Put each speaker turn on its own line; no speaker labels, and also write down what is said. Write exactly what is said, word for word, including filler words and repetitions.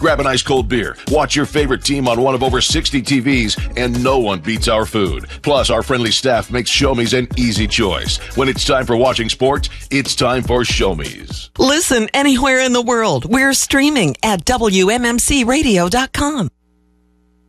Grab an ice cold beer, watch your favorite team on one of over sixty T Vs, and no one beats our food. Plus, our friendly staff makes Show-Me's an easy choice. When it's time for watching sports, it's time for Show-Me's.
Listen anywhere in the world. We're streaming at W M M C radio dot com.